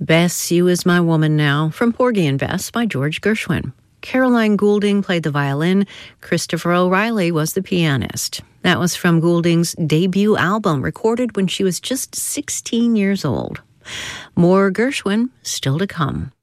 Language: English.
Bess, You Is My Woman Now, from Porgy and Bess by George Gershwin. Caroline Goulding played the violin. Christopher O'Reilly was the pianist. That was from Goulding's debut album, recorded when she was just 16 years old. More Gershwin still to come.